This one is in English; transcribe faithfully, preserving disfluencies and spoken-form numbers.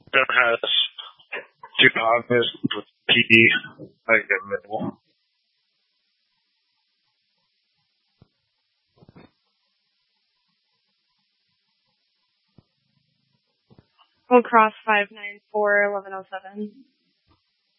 That has two positives with P, like a middle. We'll cross five nine four eleven oh seven.